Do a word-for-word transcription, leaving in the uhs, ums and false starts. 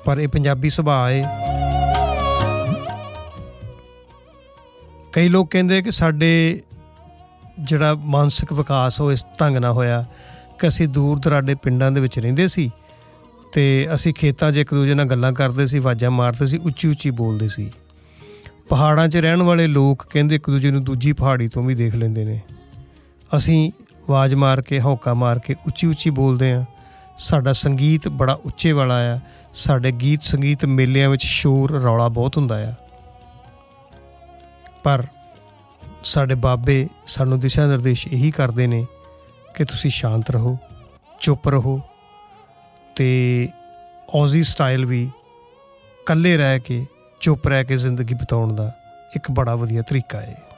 ਪਰ ਇਹ ਪੰਜਾਬੀ ਸੁਭਾਅ ਹੈ। ਕਈ ਲੋਕ ਕਹਿੰਦੇ ਕਿ ਸਾਡੇ ਜਿਹੜਾ ਮਾਨਸਿਕ ਵਿਕਾਸ ਉਹ ਇਸ ਢੰਗ ਨਾਲ ਹੋਇਆ ਕਿ ਅਸੀਂ ਦੂਰ ਦੁਰਾਡੇ ਪਿੰਡਾਂ ਦੇ ਵਿੱਚ ਰਹਿੰਦੇ ਸੀ ਅਤੇ ਅਸੀਂ ਖੇਤਾਂ 'ਚ ਇੱਕ ਦੂਜੇ ਨਾਲ ਗੱਲਾਂ ਕਰਦੇ ਸੀ, ਆਵਾਜ਼ਾਂ ਮਾਰਦੇ ਸੀ, ਉੱਚੀ ਉੱਚੀ ਬੋਲਦੇ ਸੀ। ਪਹਾੜਾਂ 'ਚ ਰਹਿਣ ਵਾਲੇ ਲੋਕ ਕਹਿੰਦੇ ਇੱਕ ਦੂਜੇ ਨੂੰ ਦੂਜੀ ਪਹਾੜੀ ਤੋਂ ਵੀ ਦੇਖ ਲੈਂਦੇ ਨੇ। ਅਸੀਂ ਆਵਾਜ਼ ਮਾਰ ਕੇ, ਹੌਕਾ ਮਾਰ ਕੇ ਉੱਚੀ ਉੱਚੀ ਬੋਲਦੇ ਹਾਂ। ਸਾਡਾ ਸੰਗੀਤ ਬੜਾ ਉੱਚੇ ਵਾਲਾ ਆ। ਸਾਡੇ ਗੀਤ ਸੰਗੀਤ ਮੇਲਿਆਂ ਵਿੱਚ ਸ਼ੋਰ ਰੌਲਾ ਬਹੁਤ ਹੁੰਦਾ ਆ। ਪਰ ਸਾਡੇ ਬਾਬੇ ਸਾਨੂੰ ਦਿਸ਼ਾ ਨਿਰਦੇਸ਼ ਇਹੀ ਕਰਦੇ ਨੇ ਕਿ ਤੁਸੀਂ ਸ਼ਾਂਤ ਰਹੋ, ਚੁੱਪ ਰਹੋ। ਅਤੇ ਔਜ਼ੀ ਸਟਾਈਲ ਵੀ ਇਕੱਲੇ ਰਹਿ ਕੇ, ਚੁੱਪ ਰਹਿ ਕੇ ਜ਼ਿੰਦਗੀ ਬਿਤਾਉਣ ਦਾ ਇੱਕ ਬੜਾ ਵਧੀਆ ਤਰੀਕਾ ਹੈ।